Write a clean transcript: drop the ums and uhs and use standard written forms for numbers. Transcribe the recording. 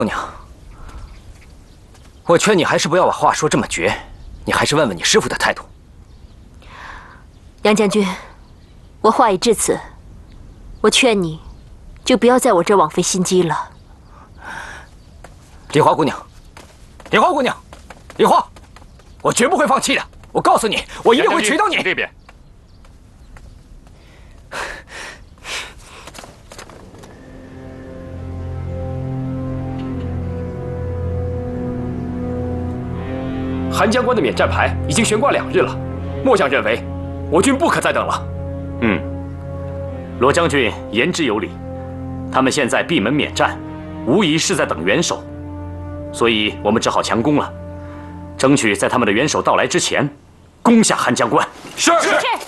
姑娘，我劝你还是不要把话说这么绝，你还是问问你师父的态度。 杨将军，我话已至此，我劝你，就不要在我这儿枉费心机了。 梨花姑娘，梨花姑娘，梨花，我绝不会放弃的。我告诉你，我一定会娶到你。 这边。 韩将官的免战牌已经悬挂2日了，末将认为，我军不可再等了。 罗将军言之有理，他们现在闭门免战，无疑是在等元首，所以我们只好强攻了，争取在他们的元首到来之前，攻下韩将官。 是。